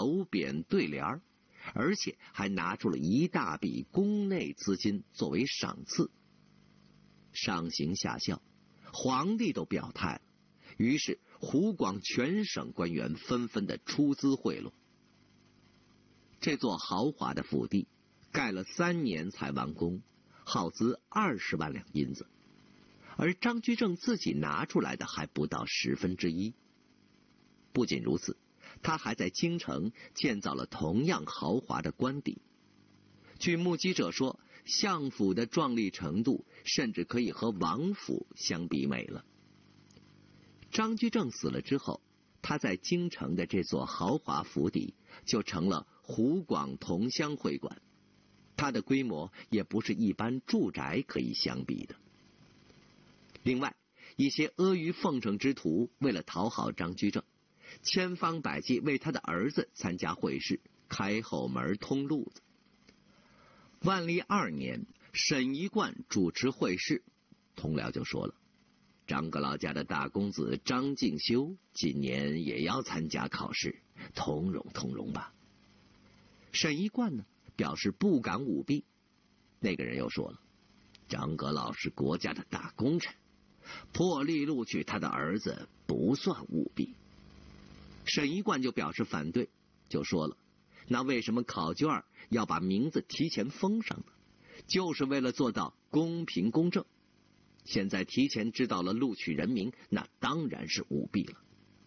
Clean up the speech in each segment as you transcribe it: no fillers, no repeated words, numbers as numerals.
楼匾对联，而且还拿出了一大笔宫内资金作为赏赐。上行下效，皇帝都表态了，于是湖广全省官员纷纷的出资贿赂。这座豪华的府邸盖了3年才完工，耗资20万两银子，而张居正自己拿出来的还不到1/10。不仅如此，他还在京城建造了同样豪华的官邸。据目击者说，相府的壮丽程度甚至可以和王府相比美了。张居正死了之后，他在京城的这座豪华府邸就成了湖广同乡会馆，它的规模也不是一般住宅可以相比的。另外，一些阿谀奉承之徒为了讨好张居正，千方百计为他的儿子参加会试开后门通路子。万历2年，沈一贯主持会试，同僚就说了，张阁老家的大公子张敬修今年也要参加考试，通融吧。沈一贯呢表示不敢舞弊。那个人又说了，张阁老是国家的大功臣，破例录取他的儿子不算舞弊。沈一贯就表示反对，就说了，那为什么考卷要把名字提前封上呢？就是为了做到公平公正。现在提前知道了录取人名，那当然是舞弊了。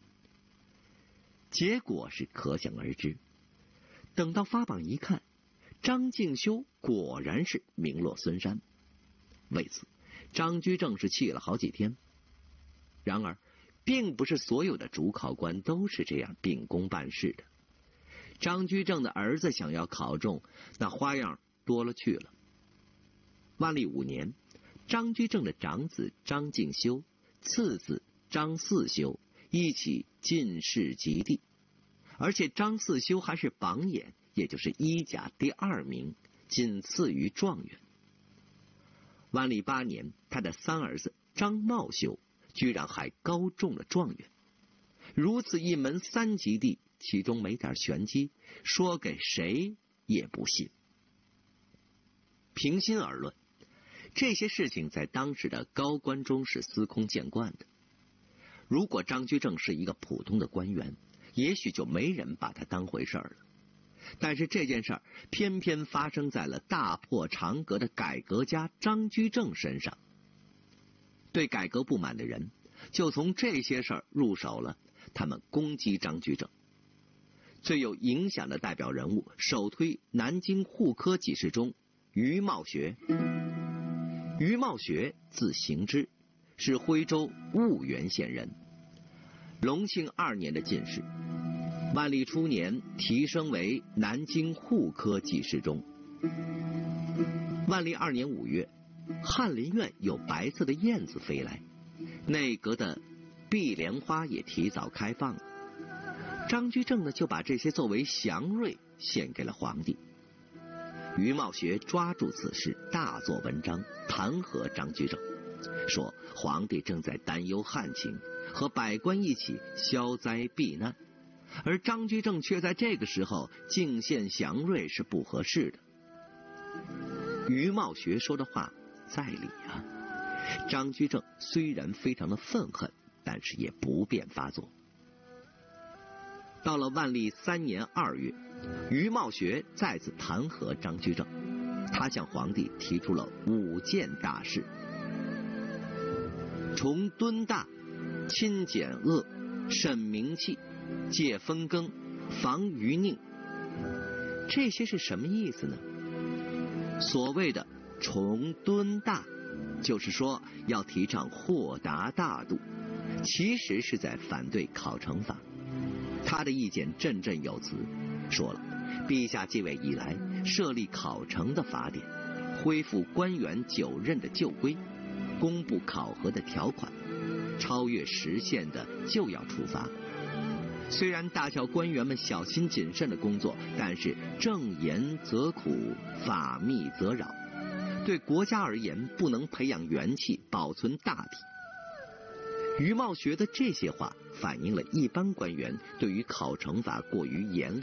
结果是可想而知。等到发榜一看，张敬修果然是名落孙山。为此，张居正是气了好几天。然而，并不是所有的主考官都是这样秉公办事的。张居正的儿子想要考中，那花样多了去了。万历5年，张居正的长子张敬修、次子张四修一起进士及第，而且张四修还是榜眼，也就是一甲第2名，仅次于状元。万历8年，他的3儿子张茂修居然还高中了状元。如此一门3及第，其中没点玄机，说给谁也不信。平心而论，这些事情在当时的高官中是司空见惯的。如果张居正是一个普通的官员，也许就没人把他当回事了。但是这件事儿偏偏发生在了大破长革的改革家张居正身上。对改革不满的人就从这些事儿入手了，他们攻击张居正。最有影响的代表人物，首推南京户科给事中于茂学。于茂学字行之，是徽州婺源县人，隆庆2年的进士。万历初年提升为南京户科给事中。万历2年5月，翰林院有白色的燕子飞来，内阁的碧莲花也提早开放了。张居正呢就把这些作为祥瑞献给了皇帝。于茂学抓住此事，大做文章弹劾张居正，说皇帝正在担忧旱情，和百官一起消灾避难，而张居正却在这个时候进献祥瑞是不合适的。于茂学说的话在理啊。张居正虽然非常的愤恨，但是也不便发作。到了万历3年2月，于茂学再次弹劾张居正，他向皇帝提出了5件大事：重敦大，亲简恶，慎名器，戒分羹，防余佞。这些是什么意思呢？所谓的重敦大，就是说要提倡豁达大度，其实是在反对考成法。他的意见振振有词，说了陛下继位以来设立考成的法典，恢复官员9任的旧规，公布考核的条款，超越时限的就要处罚。虽然大小官员们小心谨慎的工作，但是正严则苦，法密则扰。对国家而言，不能培养元气，保存大体。于茂学的这些话反映了一般官员对于考成法过于严厉